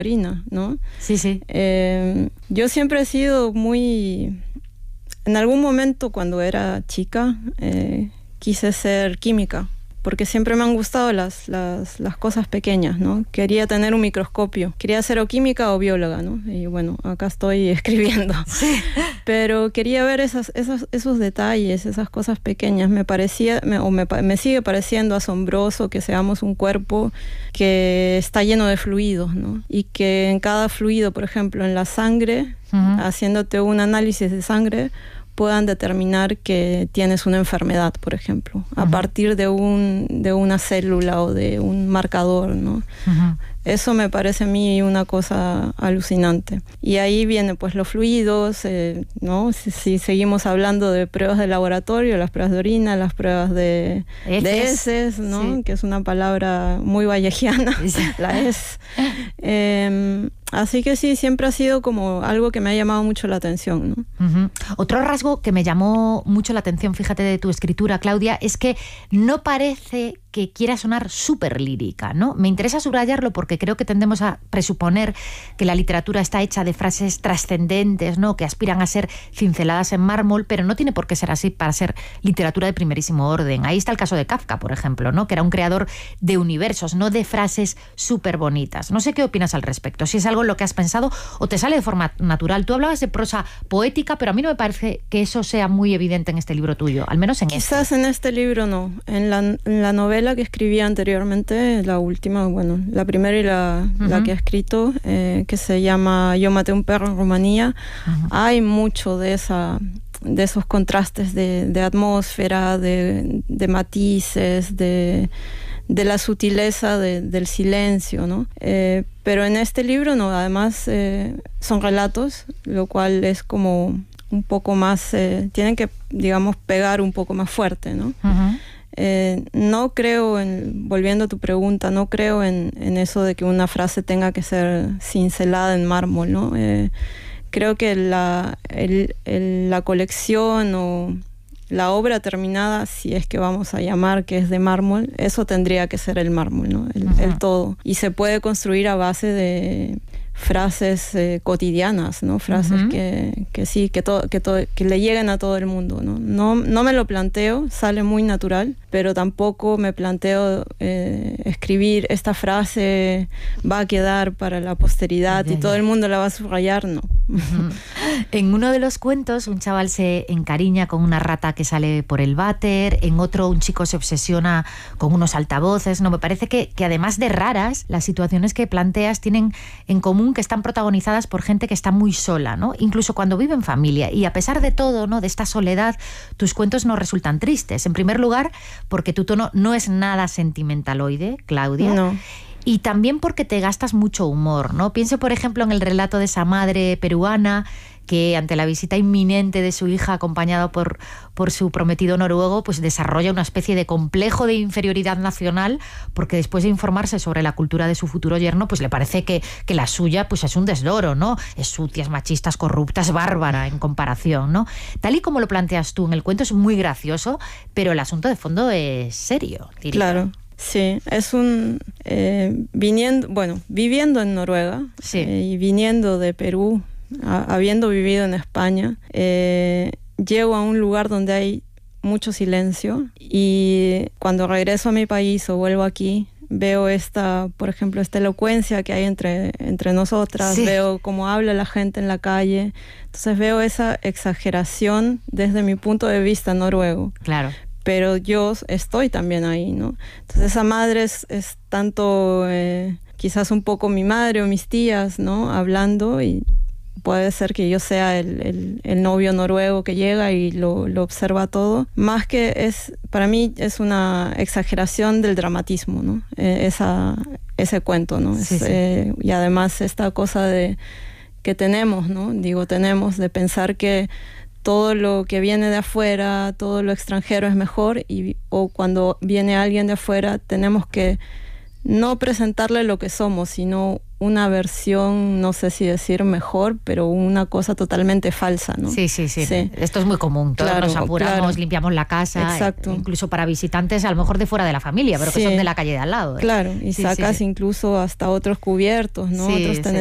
orina, ¿no? Sí, sí. Yo siempre he sido muy... En algún momento cuando era chica quise ser química, porque siempre me han gustado las cosas pequeñas, ¿no? Quería tener un microscopio, quería ser o química o bióloga, ¿no? Y bueno, acá estoy escribiendo. Sí. Pero quería ver esos detalles, esas cosas pequeñas. Me sigue pareciendo asombroso que seamos un cuerpo que está lleno de fluidos, ¿no? Y que en cada fluido, por ejemplo, en la sangre, haciéndote un análisis de sangre, puedan determinar que tienes una enfermedad, por ejemplo, a partir de una célula o de un marcador, ¿no? Eso me parece a mí una cosa alucinante. Y ahí vienen pues los fluidos, ¿no? Si seguimos hablando de pruebas de laboratorio, las pruebas de orina, las pruebas de heces, ¿no? Sí. Que es una palabra muy vallejiana, sí. La hez. Así que sí, siempre ha sido como algo que me ha llamado mucho la atención, ¿no? Otro rasgo que me llamó mucho la atención, fíjate, de tu escritura, Claudia, es que no parece que quiera sonar súper lírica, ¿no? Me interesa subrayarlo porque creo que tendemos a presuponer que la literatura está hecha de frases trascendentes, ¿no? Que aspiran a ser cinceladas en mármol, pero no tiene por qué ser así para ser literatura de primerísimo orden. Ahí está el caso de Kafka, por ejemplo, ¿no? Que era un creador de universos, no de frases súper bonitas. No sé qué opinas al respecto, si es algo en lo que has pensado o te sale de forma natural. Tú hablabas de prosa poética, pero a mí no me parece que eso sea muy evidente en este libro tuyo, al menos en Quizás en este libro no. En la novela que escribí anteriormente, la última, bueno, la primera y la que he escrito, que se llama Yo maté un perro en Rumanía, hay mucho de esos contrastes de atmósfera, de matices, de la sutileza del silencio, ¿no? Pero en este libro no, además son relatos, lo cual es como un poco más, tienen que, digamos, pegar un poco más fuerte, ¿no? No creo volviendo a tu pregunta, no creo en eso de que una frase tenga que ser cincelada en mármol, ¿no? Creo que la colección o la obra terminada, si es que vamos a llamar que es de mármol, eso tendría que ser el mármol, ¿no? El todo. Y se puede construir a base de frases cotidianas, ¿no? Frases que le lleguen a todo el mundo, ¿no? No me lo planteo, sale muy natural, pero tampoco me planteo escribir esta frase va a quedar para la posteridad y todo el mundo la va a subrayar, no. En uno de los cuentos un chaval se encariña con una rata que sale por el váter, en otro un chico se obsesiona con unos altavoces, ¿no? Me parece que además de raras, las situaciones que planteas tienen en común que están protagonizadas por gente que está muy sola, ¿no? Incluso cuando vive en familia. Y a pesar de todo, ¿no? De esta soledad, tus cuentos no resultan tristes. En primer lugar, porque tu tono no es nada sentimentaloide, Claudia. No. Y también porque te gastas mucho humor, ¿no? Pienso, por ejemplo, en el relato de esa madre peruana que ante la visita inminente de su hija acompañada por su prometido noruego, pues desarrolla una especie de complejo de inferioridad nacional porque después de informarse sobre la cultura de su futuro yerno, pues le parece que la suya pues es un desdoro, ¿no? Es sucia, es machista, es corrupta, es bárbara en comparación, ¿no? Tal y como lo planteas tú en el cuento es muy gracioso, pero el asunto de fondo es serio, diría. Claro. Sí, es viviendo en Noruega, sí, y viniendo de Perú, habiendo vivido en España, llego a un lugar donde hay mucho silencio y cuando regreso a mi país o vuelvo aquí, veo por ejemplo, esta elocuencia que hay entre nosotras, sí, veo cómo habla la gente en la calle, entonces veo esa exageración desde mi punto de vista noruego. Claro. Pero yo estoy también ahí, ¿no? Entonces esa madre es tanto, quizás un poco mi madre o mis tías, ¿no? Hablando, y puede ser que yo sea el novio noruego que llega y lo observa todo. Más que para mí es una exageración del dramatismo, ¿no? Ese cuento, ¿no? Sí, sí. Y además esta cosa que tenemos, ¿no? Tenemos de pensar que todo lo que viene de afuera, todo lo extranjero es mejor, o cuando viene alguien de afuera tenemos que no presentarle lo que somos, sino una versión, no sé si decir mejor, pero una cosa totalmente falsa, ¿no? Sí. Esto es muy común. Todos nos apuramos, limpiamos la casa. Exacto. Incluso para visitantes, a lo mejor de fuera de la familia, pero que son de la calle de al lado. Claro, y sacas incluso hasta otros cubiertos, ¿no? Otros